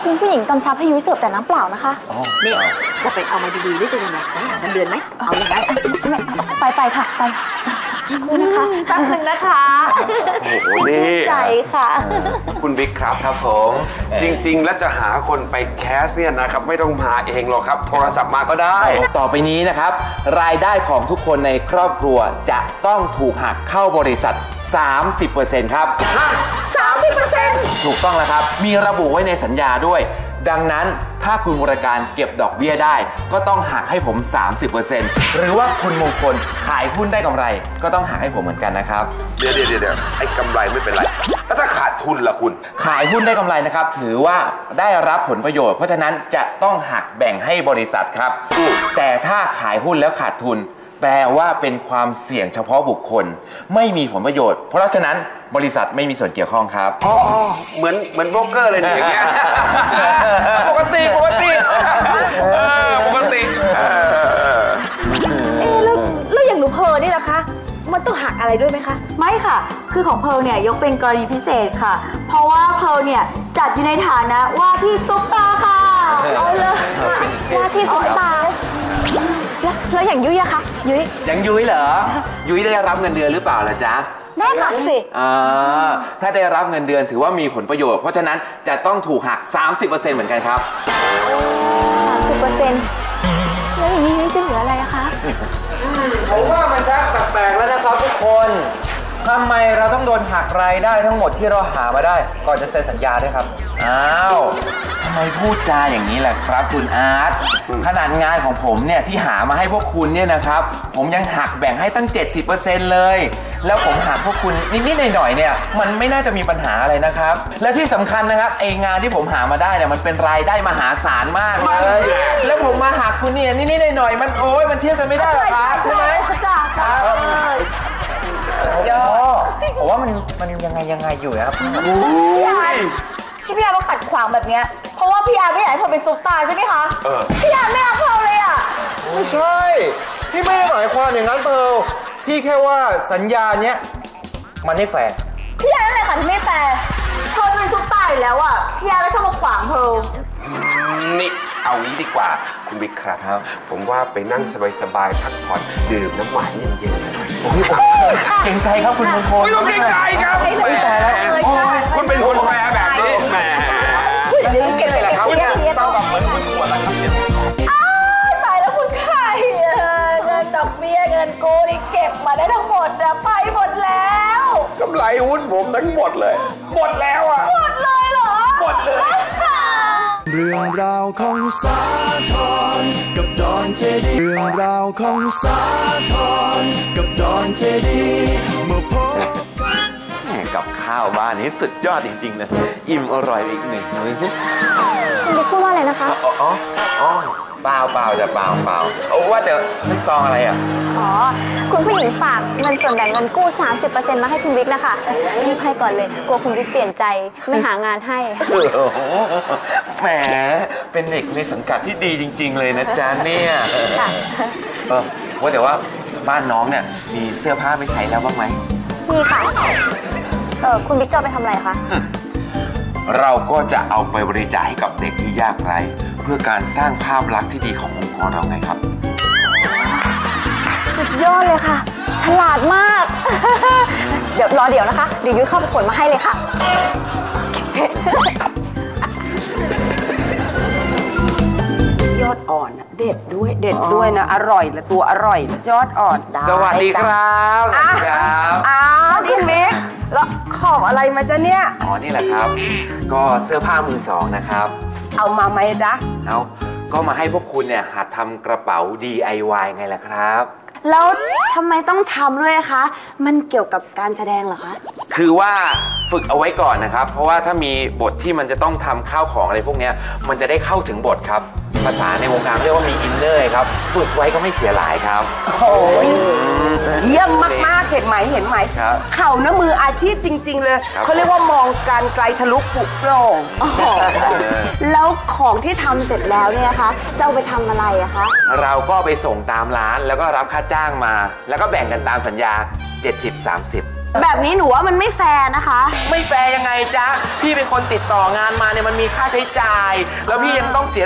คุณผู้หญิงกำชับให้ยุ้ยเสิร์ฟแต่น้ำเปล่านะคะนี่จะไปเอามาดีๆได้ยังไงจะหาเงินเดือนไหมเอาอย่างนั้นไปค่ะไปคุณนะคะแป๊บนึงนะคะโอ้โหนี่ใจค่ะคุณบิ๊กครับผมจริงๆแล้วจะหาคนไปแคสเนี่ยนะครับไม่ต้องมาเองหรอกครับโทรศัพท์มาก็ได้ต่อไปนี้นะครับรายได้ของทุกคนในครอบครัวจะต้องถูกหักเข้าบริษัท 30% ครับ 30% ถูกต้องแล้วครับมีระบุไว้ในสัญญาด้วยดังนั้นถ้าคุณบริการเก็บดอกเบี้ยได้ก็ต้องหักให้ผม 30% หรือว่าคุณมงคลขายหุ้นได้กำไรก็ต้องหักให้ผมเหมือนกันนะครับเดี๋ยวไอ้กำไรไม่เป็นไรแล้วถ้าขาดทุนล่ะคุณขายหุ้นได้กำไรนะครับถือว่าได้รับผลประโยชน์เพราะฉะนั้นจะต้องหักแบ่งให้บริษัทครับแต่ถ้าขายหุ้นแล้วขาดทุนแปลว่าเป็นความเสี่ยงเฉพาะบุคคลไม่มีผลประโยชน์เพราะฉะนั้นบริษัทไม่มีส่วนเกี่ยวข้องครับเหมือนโบรกเกอร์เลยอย่างเงี้ยปกติแล้วอย่างหนูเพอนี่นะคะมันต้องหักอะไรด้วยไหมคะไม่ค่ะคือของเพร์ลเนี่ยยกเป็นกรณีพิเศษค่ะเพราะว่าเพร์ลเนี่ยจัดอยู่ในฐานะว่าที่ซุปตาค่ะเอาเลยว่าที่ซุปตาแล้วอย่างยุ้ยอะคะอย่างยุ้ยเหรอยุ้ยได้รับเงินเดือนหรือเปล่าล่ะจ๊ะได้ค่ะสิถ้าได้รับเงินเดือนถือว่ามีผลประโยชน์เพราะฉะนั้นจะต้องถูกหัก 30% เหมือนกันครับ 30% แล้วอย่างนี้จะเหลืออะไรอะคะผมว่ามันชักแปลกๆแล้วนะครับทุกคนทำไมเราต้องโดนหักรายได้ทั้งหมดที่เราหามาได้ก่อนจะเซ็นสัญญาด้วยครับอ้าวทำไมพูดจาอย่างนี้แหละครับคุณอาร์ตขนาดงานของผมเนี่ยที่หามาให้พวกคุณเนี่ยนะครับผมยังหักแบ่งให้ตั้ง 70% เลยแล้วผมหักพวกคุณนิดๆหน่อยๆเนี่ยมันไม่น่าจะมีปัญหาอะไรนะครับและที่สำคัญนะครับไองานที่ผมหามาได้เนี่ยมันเป็นรายได้มหาศาลมากเลยแล้วผมมาหักคุณเนี่ยนิดๆหน่อยๆมันมันเทียบกันไม่ได้หรอกครับใช่ไหมครับผมว่ามันยังไงอยู่นะครับพี่อาร์มาขัดขวางแบบนี้เพราะว่าพี่อาร์ไม่อยากให้เธอเป็นซุปตาใช่ไหมคะพี่อาร์ไม่รักเพร์ลเลยอะไม่ใช่พี่ไม่ได้หมายความอย่างนั้นเพร์ลพี่แค่ว่าสัญญาเนี้ยมันไม่แฟร์พี่อาร์นั่นแหละค่ะที่ไม่แฟร์เธอเป็นซุปตาอยู่แล้วอะพี่อาร์ก็ชอบมาขวางเพร์ลนี่เอางี้ดีกว่าคุณบิ๊กครับผมว่าไปนั่งสบายๆพักผ่อนดื่มน้ำหวานเย็นๆผมเก่งใจครับคุณมงคลไม่ต้องเก่งใจครับคุณเป็นคนแฟร์แบบนี้แหมเก่งเลยครับต้องแบบเหมือนคุณหัวแล้วครับตายแล้วคุณไข่เงินดอกเบี้ยเงินกู้นี่เก็บมาได้ทั้งหมดนะไปหมดแล้วกำไรหุ้นผมทั้งหมดเลยหมดแล้วอ่ะหมดเลยเหรอหมดเลยเรื่องราวของสาทรกับดอนเจดีเรื่องราวของสาทรกับดอนเจดีเมื่อพบกับข้าวบ้านนี้สุดยอดจริงๆนะอิ่มอร่อยอีกหนึ่งมื้อคุณบิ๊กพูดว่าอะไรนะคะเปล่าจะเปล่าว่าแต่นั่นซองอะไรอ่ะคุณผู้หญิงฝากเงินส่วนแบ่งเงินกู้ 30% มาให้คุณบิ๊กนะคะรีบให้ก่อนเลยกลัวคุณบิ๊กเปลี่ยนใจไม่หางานให้แหมเป็นเด็กในสังกัดที่ดีจริงๆเลยนะจ๊ะเนี่ยว่าแต่ว่าบ้านน้องเนี่ยมีเสื้อผ้าไม่ใช้แล้วบ้างไหมมีค่ะคุณบิ๊กจะไปทำอะไรคะเราก็จะเอาไปบริจาคให้กับเด็กที่ยากไร้เพื่อการสร้างภาพลักษณ์ที่ดีขององค์กรเราไงครับสุดยอดเลยค่ะฉลาดมากเดี๋ยวนะคะเดี๋ยวยุ้ยเข้าไปขนมาให้เลยค่ะยอดอ่อนเด็ดด้วยนะอร่อยและตัวอร่อยยอดอ่อนสวัสดีครับพี่บิ๊กแล้วของอะไรมาจ๊ะเนี่ยนี่แหละครับก็เสื้อผ้ามือสองนะครับเอามาไหมจ๊ะก็มาให้พวกคุณเนี่ยหัดทำกระเป๋า DIY ไงล่ะครับแล้วทำไมต้องทำด้วยคะมันเกี่ยวกับการแสดงเหรอคะคือว่าฝึกเอาไว้ก่อนนะครับเพราะว่าถ้ามีบทที่มันจะต้องทำข้าวของอะไรพวกนี้มันจะได้เข้าถึงบทครับภาษาในวงการเรียกว่ามีอินเนอร์ครับฝึกไว้ก็ไม่เสียหลายครับโอ้ยเยี่ยมมากๆเห็นไหมเข่าน้ำมืออาชีพจริงๆเลยเขาเรียกว่ามองการไกลทะลุปุโปร่งแล้วของที่ทำเสร็จแล้วเนี่ยคะจะเอาไปทำอะไรอะคะเราก็ไปส่งตามร้านแล้วก็รับค่าจ้างมาแล้วก็แบ่งกันตามสัญญา70-30 แบบนี้หนูว่ามันไม่แฟร์นะคะไม่แฟร์ยังไงจ๊ะพี่เป็นคนติดต่องานมาเนี่ยมันมีค่าใช้จ่าย แล้วพี่ยังต้องเสีย